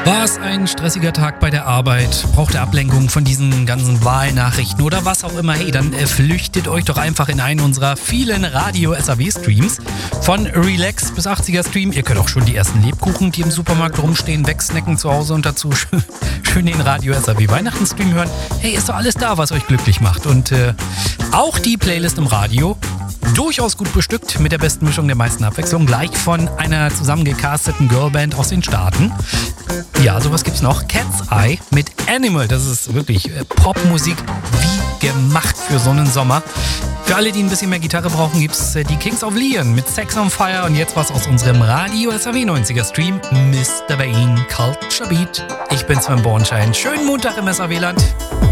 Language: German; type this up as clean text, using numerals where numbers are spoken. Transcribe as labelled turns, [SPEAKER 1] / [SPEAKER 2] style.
[SPEAKER 1] War es ein stressiger Tag bei der Arbeit? Braucht ihr Ablenkung von diesen ganzen Wahlnachrichten oder was auch immer? Hey, dann flüchtet euch doch einfach in einen unserer vielen Radio-SAW-Streams. Von Relax bis 80er-Stream. Ihr könnt auch schon die ersten Lebkuchen, die im Supermarkt rumstehen, wegsnacken zu Hause und dazu schön den Radio-SAW-Weihnachten-Stream hören. Hey, ist doch alles da, was euch glücklich macht. Und auch die Playlist im Radio. Durchaus gut bestückt mit der besten Mischung der meisten Abwechslung. Gleich von einer zusammengecasteten Girlband aus den Staaten. Ja, sowas gibt's noch. Cat's Eye mit Animal. Das ist wirklich Popmusik wie gemacht für so einen Sommer. Für alle, die ein bisschen mehr Gitarre brauchen, gibt's die Kings of Leon mit Sex on Fire. Und jetzt was aus unserem Radio-SAW 90er Stream. Mr. Bane, Culture Beat. Ich bin Sven Bornschein. Schönen Montag im SAW-Land.